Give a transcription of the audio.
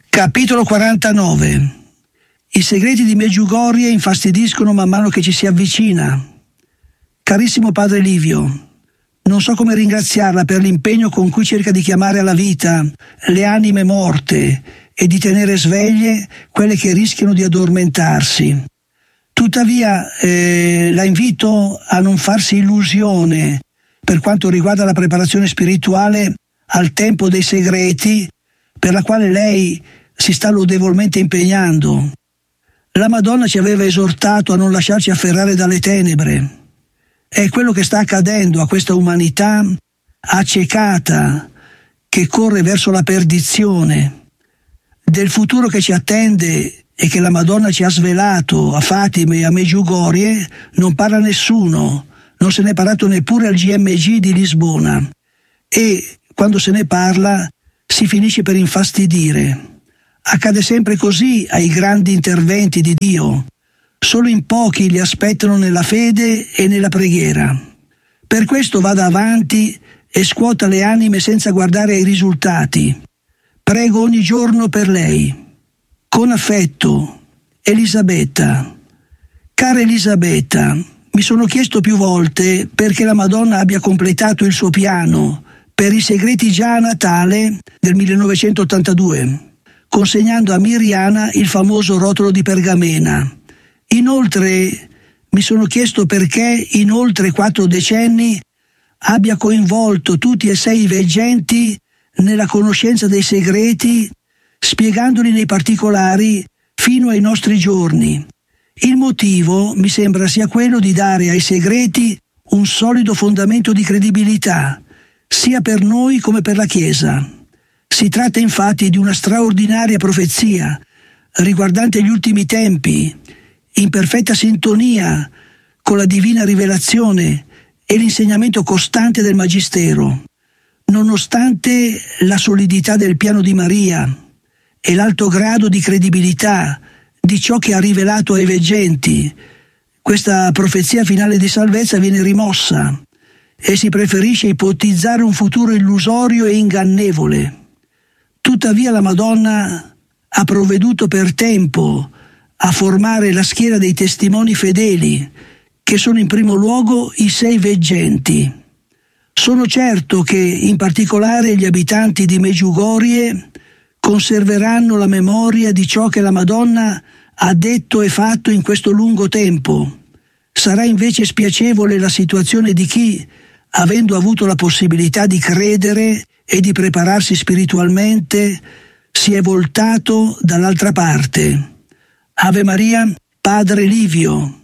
Capitolo 49. I segreti di Medjugorje infastidiscono man mano che ci si avvicina. Carissimo padre Livio, non so come ringraziarla per l'impegno con cui cerca di chiamare alla vita le anime morte e di tenere sveglie quelle che rischiano di addormentarsi. Tuttavia la invito a non farsi illusione per quanto riguarda la preparazione spirituale al tempo dei segreti, per la quale lei si sta lodevolmente impegnando. La Madonna ci aveva esortato a non lasciarci afferrare dalle tenebre. È quello che sta accadendo a questa umanità accecata che corre verso la perdizione. Del futuro che ci attende e che la Madonna ci ha svelato a Fatima e a Medjugorje non parla nessuno, non se n'è parlato neppure al GMG di Lisbona, e quando se ne parla si finisce per infastidire. Accade sempre così ai grandi interventi di Dio. Solo in pochi li aspettano nella fede e nella preghiera. Per questo vada avanti e scuota le anime senza guardare ai risultati. Prego ogni giorno per lei. Con affetto, Elisabetta. Cara Elisabetta, mi sono chiesto più volte perché la Madonna abbia completato il suo piano per i segreti già a Natale del 1982, consegnando a Miriana il famoso rotolo di pergamena. Inoltre mi sono chiesto perché in oltre 4 decenni abbia coinvolto tutti e 6 i veggenti nella conoscenza dei segreti, spiegandoli nei particolari fino ai nostri giorni. Il motivo mi sembra sia quello di dare ai segreti un solido fondamento di credibilità, sia per noi come per la Chiesa. Si tratta infatti di una straordinaria profezia riguardante gli ultimi tempi, in perfetta sintonia con la divina rivelazione e l'insegnamento costante del Magistero. Nonostante la solidità del piano di Maria e l'alto grado di credibilità di ciò che ha rivelato ai veggenti, questa profezia finale di salvezza viene rimossa e si preferisce ipotizzare un futuro illusorio e ingannevole. Tuttavia la Madonna ha provveduto per tempo a formare la schiera dei testimoni fedeli, che sono in primo luogo i 6 veggenti. Sono certo che in particolare gli abitanti di Medjugorje conserveranno la memoria di ciò che la Madonna ha detto e fatto in questo lungo tempo. Sarà invece spiacevole la situazione di chi, avendo avuto la possibilità di credere e di prepararsi spiritualmente, si è voltato dall'altra parte. Ave Maria, Padre Livio.